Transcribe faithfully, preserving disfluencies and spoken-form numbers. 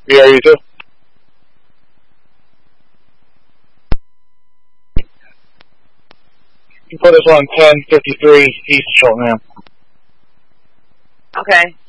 Yeah, you too. You put us on ten fifty-three East Cheltenham. Okay.